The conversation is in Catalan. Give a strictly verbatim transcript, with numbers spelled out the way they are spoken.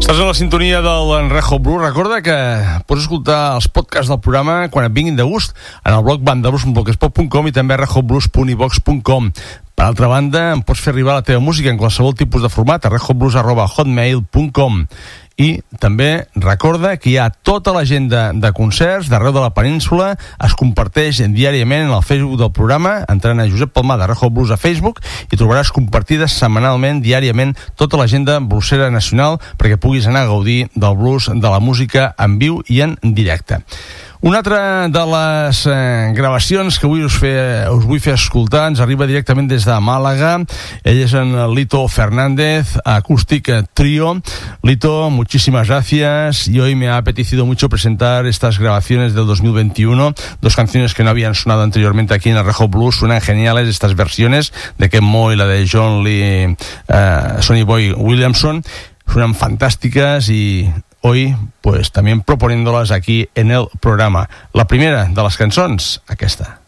Estàs en la sintonia del Rejo Blues. Recorda que pots escoltar els podcasts del programa quan et vinguin de gust en el blog bandablues punt blogspot punt com i també a rejoblues punt i vox punt com. Per altra banda, em pots fer arribar la teva música en qualsevol tipus de format a rejoblues arroba hotmail punt com. I també recorda que hi ha tota l'agenda de concerts d'arreu de la península, es comparteix diàriament en el Facebook del programa, entrant a Josep Palmar de Rejo Blues a Facebook i trobaràs compartides setmanalment, diàriament, tota l'agenda bluesera nacional perquè puguis anar a gaudir del blues, de la música en viu i en directe. Una altra de les eh, gravacions que avui us, fe, us vull fer escoltar ens arriba directament des de Màlaga. Ell és en Lito Fernández, Acoustic Trio. Lito, muchísimas gracias. Y hoy me ha apetecido mucho presentar estas grabaciones del dos mil veintiuno. Dos canciones que no habían sonado anteriormente aquí en el Rejo Blues. Suenan geniales estas versiones de Ken Moe y la de John Lee, uh, Sonny Boy Williamson. Suenan fantásticas y hoy pues también proponiéndolas aquí en el programa. La primera de les cançons, aquesta.